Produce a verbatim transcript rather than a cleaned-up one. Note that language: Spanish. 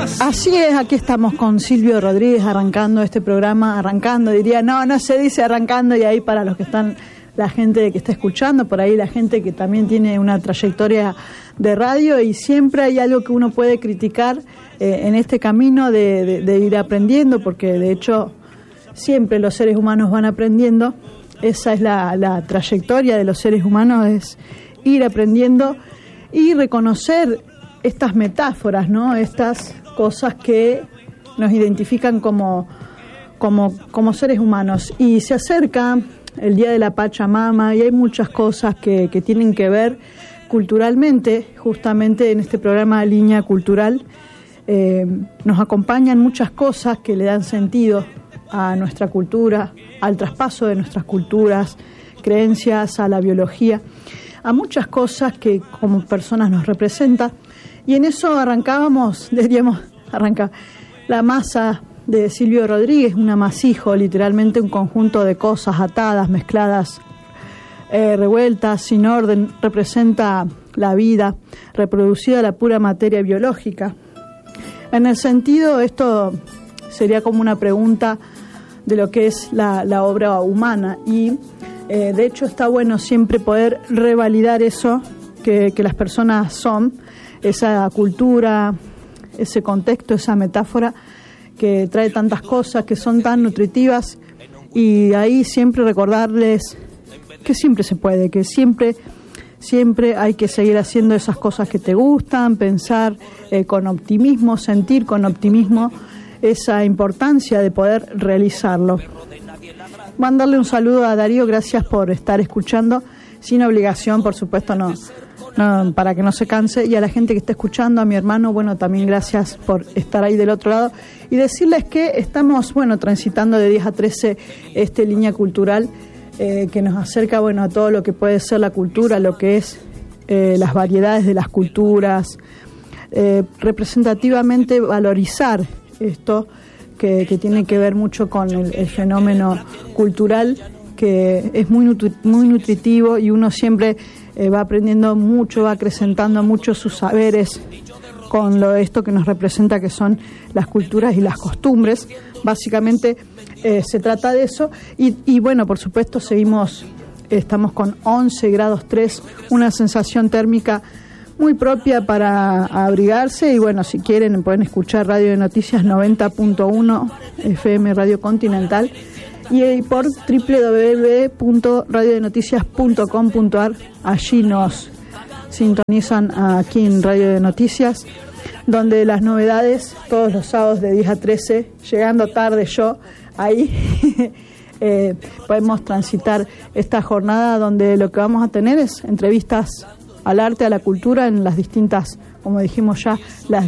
Así es, aquí estamos con Silvio Rodríguez arrancando este programa, arrancando, diría, no, no se dice arrancando, y ahí para los que están, la gente que está escuchando, por ahí la gente que también tiene una trayectoria de radio, y siempre hay algo que uno puede criticar eh, en este camino de, de, de ir aprendiendo, porque de hecho siempre los seres humanos van aprendiendo, esa es la, la trayectoria de los seres humanos, es ir aprendiendo y reconocer estas metáforas, ¿no? Estas cosas que nos identifican como, como, como seres humanos. Y se acerca el Día de la Pachamama y hay muchas cosas que, que tienen que ver culturalmente, justamente en este programa Línea Cultural. Eh, nos acompañan muchas cosas que le dan sentido a nuestra cultura, al traspaso de nuestras culturas, creencias, a la biología, a muchas cosas que como personas nos representan. Y en eso arrancábamos, diríamos, arranca la masa de Silvio Rodríguez, un amasijo, literalmente un conjunto de cosas atadas, mezcladas, eh, revueltas, sin orden, representa la vida, reproducida la pura materia biológica. En el sentido, esto sería como una pregunta de lo que es la, la obra humana, y eh, de hecho está bueno siempre poder revalidar eso que, que las personas son, esa cultura, ese contexto, esa metáfora que trae tantas cosas, que son tan nutritivas, y ahí siempre recordarles que siempre se puede, que siempre, siempre hay que seguir haciendo esas cosas que te gustan, pensar eh, con optimismo, sentir con optimismo esa importancia de poder realizarlo. Mandarle un saludo a Darío, gracias por estar escuchando, sin obligación, por supuesto, no. No, para que no se canse, y a la gente que está escuchando, a mi hermano, bueno, también gracias por estar ahí del otro lado, y decirles que estamos, bueno, transitando de diez a trece este Línea Cultural eh, que nos acerca, bueno, a todo lo que puede ser la cultura, lo que es eh, las variedades de las culturas, eh, representativamente valorizar esto que, que tiene que ver mucho con el, el fenómeno cultural, que es muy, nutri- muy nutritivo, y uno siempre Eh, va aprendiendo mucho, va acrecentando mucho sus saberes con lo esto que nos representa, que son las culturas y las costumbres. Básicamente eh, se trata de eso, y, y bueno, por supuesto seguimos, estamos con once grados tres, una sensación térmica muy propia para abrigarse, y bueno, si quieren pueden escuchar Radio de Noticias noventa punto uno F M Radio Continental, y por doble u doble u doble u punto radio de noticias punto com punto a r, allí nos sintonizan aquí en Radio de Noticias, donde las novedades todos los sábados de diez a trece, llegando tarde yo ahí, eh, podemos transitar esta jornada donde lo que vamos a tener es entrevistas al arte, a la cultura, en las distintas, como dijimos ya, las